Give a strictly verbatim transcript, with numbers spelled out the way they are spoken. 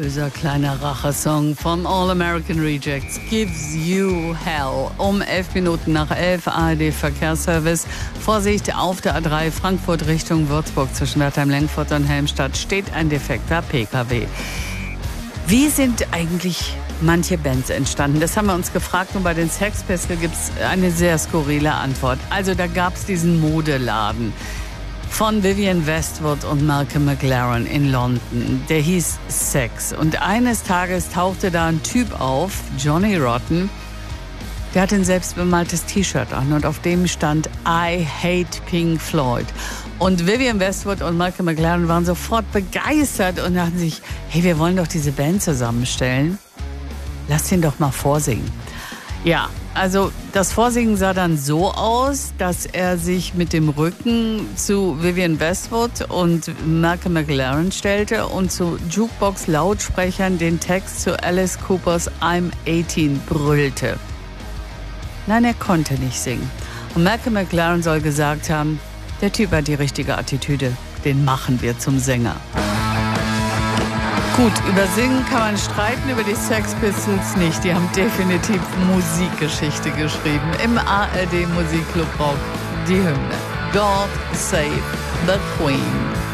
Böser kleiner Rachesong vom All American Rejects, Gives You Hell. Um elf Minuten nach elf, A R D Verkehrsservice. Vorsicht, auf der A drei Frankfurt Richtung Würzburg zwischen Wertheim-Lengfurt und Helmstadt steht ein defekter P K W. Wie sind eigentlich manche Bands entstanden? Das haben wir uns gefragt, und bei den Sex Pistols gibt es eine sehr skurrile Antwort. Also da gab es diesen Modeladen von Vivienne Westwood und Malcolm McLaren in London. Der hieß Sex. Und eines Tages tauchte da ein Typ auf, Johnny Rotten, der hatte ein selbstbemaltes T-Shirt an und auf dem stand I hate Pink Floyd. Und Vivienne Westwood und Malcolm McLaren waren sofort begeistert und dachten sich, hey, wir wollen doch diese Band zusammenstellen. Lass ihn doch mal vorsingen. Ja, also das Vorsingen sah dann so aus, dass er sich mit dem Rücken zu Vivienne Westwood und Malcolm McLaren stellte und zu Jukebox-Lautsprechern den Text zu Alice Coopers I'm achtzehn brüllte. Nein, er konnte nicht singen. Und Malcolm McLaren soll gesagt haben, der Typ hat die richtige Attitüde, den machen wir zum Sänger. Gut, über Singen kann man streiten, über die Sex Pistols nicht. Die haben definitiv Musikgeschichte geschrieben. Im A R D Musikclub Rock die Hymne God Save the Queen.